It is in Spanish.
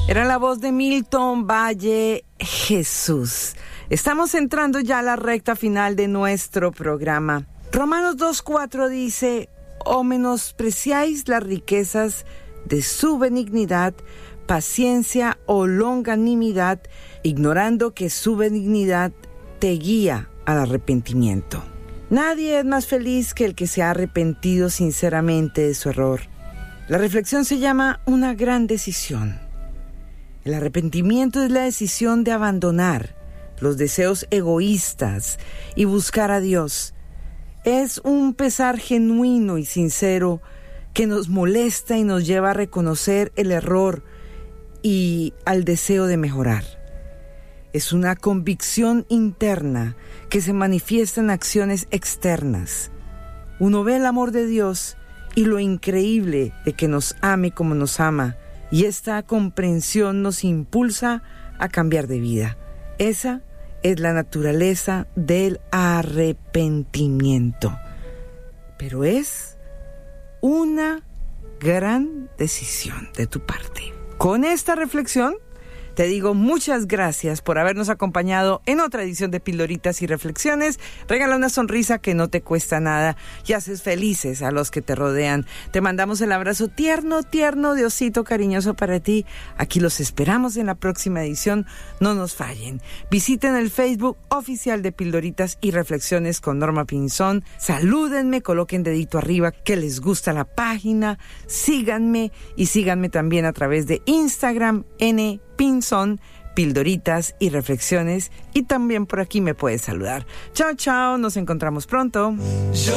Era la voz de Milton Valle, Jesús. Estamos entrando ya a la recta final de nuestro programa. Romanos 2:4 dice: o menospreciáis las riquezas de su benignidad, paciencia o longanimidad, ignorando que su benignidad te guía al arrepentimiento. Nadie es más feliz que el que se ha arrepentido sinceramente de su error. La reflexión se llama una gran decisión. El arrepentimiento es la decisión de abandonar los deseos egoístas y buscar a Dios. Es un pesar genuino y sincero que nos molesta y nos lleva a reconocer el error y al deseo de mejorar. Es una convicción interna que se manifiesta en acciones externas. Uno ve el amor de Dios y lo increíble de que nos ame como nos ama, y esta comprensión nos impulsa a cambiar de vida. Esa es la naturaleza del arrepentimiento. Pero es una gran decisión de tu parte. Con esta reflexión, te digo muchas gracias por habernos acompañado en otra edición de Pildoritas y Reflexiones. Regala una sonrisa que no te cuesta nada y haces felices a los que te rodean. Te mandamos el abrazo tierno, tierno de osito cariñoso para ti. Aquí los esperamos en la próxima edición. No nos fallen. Visiten el Facebook oficial de Pildoritas y Reflexiones con Norma Pinzón. Salúdenme, coloquen dedito arriba que les gusta la página. Síganme y síganme también a través de Instagram, Pinzón, Pildoritas y Reflexiones, y también por aquí me puedes saludar. Chao, chao, nos encontramos pronto.